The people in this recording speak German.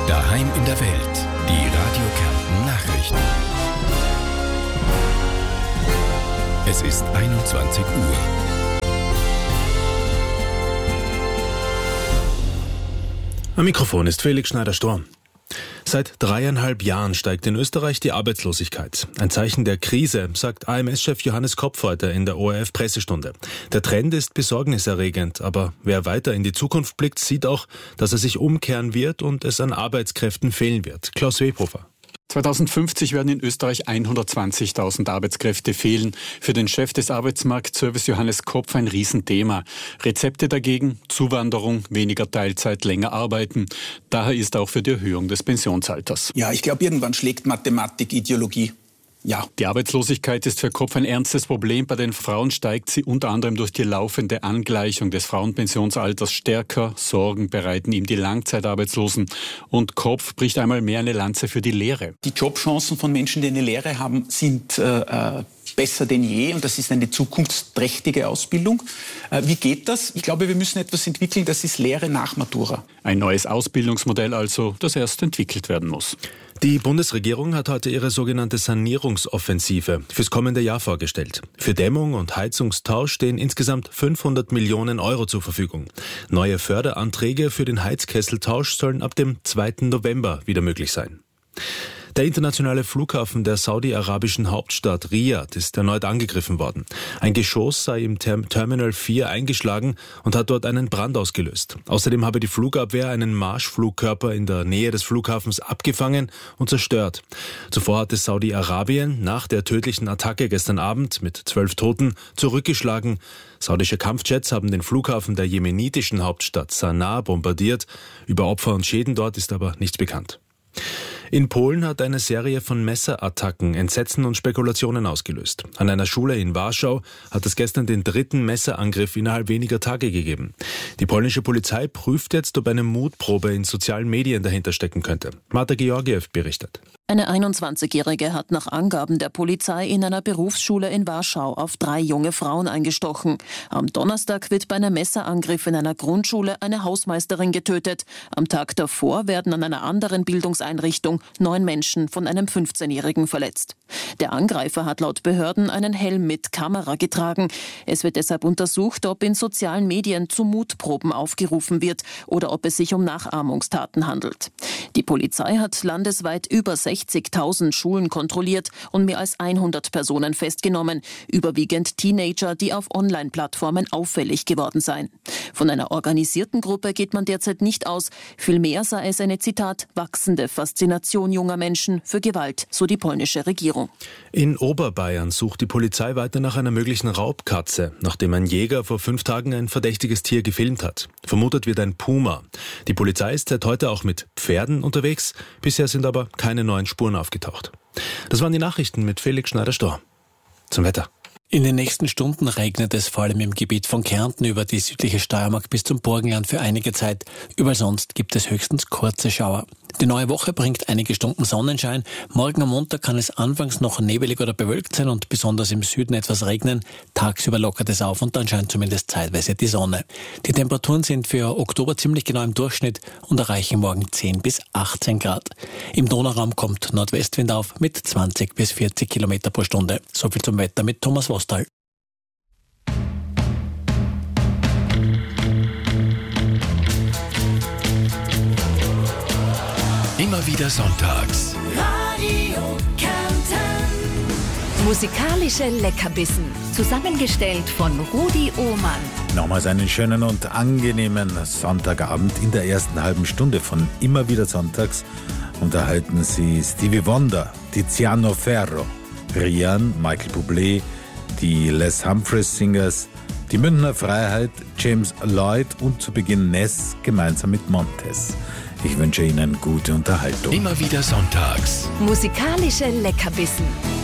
Daheim in der Welt. Die Radio Kärnten Nachrichten. Es ist 21 Uhr. Am Mikrofon ist Felix Schneider-Storm. Seit 3,5 Jahren steigt in Österreich die Arbeitslosigkeit. Ein Zeichen der Krise, sagt AMS-Chef Johannes Kopf heute in der ORF-Pressestunde. Der Trend ist besorgniserregend, aber wer weiter in die Zukunft blickt, sieht auch, dass er sich umkehren wird und es an Arbeitskräften fehlen wird. Klaus Webhofer. 2050 werden in Österreich 120.000 Arbeitskräfte fehlen. Für den Chef des Arbeitsmarktservice Johannes Kopf ein Riesenthema. Rezepte dagegen: Zuwanderung, weniger Teilzeit, länger arbeiten. Daher ist auch für die Erhöhung des Pensionsalters. Ja, ich glaube, irgendwann schlägt Mathematik Ideologie. Ja. Die Arbeitslosigkeit ist für Kopf ein ernstes Problem. Bei den Frauen steigt sie unter anderem durch die laufende Angleichung des Frauenpensionsalters stärker. Sorgen bereiten ihm die Langzeitarbeitslosen. Und Kopf bricht einmal mehr eine Lanze für die Lehre. Die Jobchancen von Menschen, die eine Lehre haben, sind besser denn je, und das ist eine zukunftsträchtige Ausbildung. Wie geht das? Ich glaube, wir müssen etwas entwickeln, das ist Lehre nach Matura. Ein neues Ausbildungsmodell also, das erst entwickelt werden muss. Die Bundesregierung hat heute ihre sogenannte Sanierungsoffensive fürs kommende Jahr vorgestellt. Für Dämmung und Heizungstausch stehen insgesamt 500 Millionen Euro zur Verfügung. Neue Förderanträge für den Heizkesseltausch sollen ab dem 2. November wieder möglich sein. Der internationale Flughafen der saudi-arabischen Hauptstadt Riyadh ist erneut angegriffen worden. Ein Geschoss sei im Terminal 4 eingeschlagen und hat dort einen Brand ausgelöst. Außerdem habe die Flugabwehr einen Marschflugkörper in der Nähe des Flughafens abgefangen und zerstört. Zuvor hatte Saudi-Arabien nach der tödlichen Attacke gestern Abend mit 12 Toten zurückgeschlagen. Saudische Kampfjets haben den Flughafen der jemenitischen Hauptstadt Sanaa bombardiert. Über Opfer und Schäden dort ist aber nichts bekannt. In Polen hat eine Serie von Messerattacken Entsetzen und Spekulationen ausgelöst. An einer Schule in Warschau hat es gestern den 3. Messerangriff innerhalb weniger Tage gegeben. Die polnische Polizei prüft jetzt, ob eine Mutprobe in sozialen Medien dahinter stecken könnte. Marta Georgiew berichtet. Eine 21-Jährige hat nach Angaben der Polizei in einer Berufsschule in Warschau auf 3 junge Frauen eingestochen. Am Donnerstag wird bei einem Messerangriff in einer Grundschule eine Hausmeisterin getötet. Am Tag davor werden an einer anderen Bildungseinrichtung 9 Menschen von einem 15-Jährigen verletzt. Der Angreifer hat laut Behörden einen Helm mit Kamera getragen. Es wird deshalb untersucht, ob in sozialen Medien zu Mutproben aufgerufen wird oder ob es sich um Nachahmungstaten handelt. Die Polizei hat landesweit über 60.000 Schulen kontrolliert und mehr als 100 Personen festgenommen, überwiegend Teenager, die auf Online-Plattformen auffällig geworden seien. Von einer organisierten Gruppe geht man derzeit nicht aus, vielmehr sei es eine, Zitat, wachsende Faszination junger Menschen für Gewalt, so die polnische Regierung. In Oberbayern sucht die Polizei weiter nach einer möglichen Raubkatze, nachdem ein Jäger vor 5 Tagen ein verdächtiges Tier gefilmt hat. Vermutet wird ein Puma. Die Polizei ist seit heute auch mit Pferden unterwegs, bisher sind aber keine neuen Spuren aufgetaucht. Das waren die Nachrichten mit Felix Schneider-Storm. Zum Wetter. In den nächsten Stunden regnet es vor allem im Gebiet von Kärnten über die südliche Steiermark bis zum Burgenland für einige Zeit. Überall sonst gibt es höchstens kurze Schauer. Die neue Woche bringt einige Stunden Sonnenschein. Morgen am Montag kann es anfangs noch nebelig oder bewölkt sein und besonders im Süden etwas regnen. Tagsüber lockert es auf und dann scheint zumindest zeitweise die Sonne. Die Temperaturen sind für Oktober ziemlich genau im Durchschnitt und erreichen morgen 10 bis 18 Grad. Im Donauraum kommt Nordwestwind auf mit 20 bis 40 Kilometer pro Stunde. So viel zum Wetter mit Thomas Vostal. Immer wieder sonntags. Radio Kärnten. Musikalische Leckerbissen, zusammengestellt von Rudi Ohmann. Nochmals einen schönen und angenehmen Sonntagabend. In der ersten halben Stunde von Immer wieder sonntags unterhalten Sie Stevie Wonder, Tiziano Ferro, Rian, Michael Bublé, die Les Humphreys Singers, die Münchner Freiheit, James Lloyd und zu Beginn Ness gemeinsam mit Montez. Ich wünsche Ihnen gute Unterhaltung. Immer wieder sonntags. Musikalische Leckerbissen.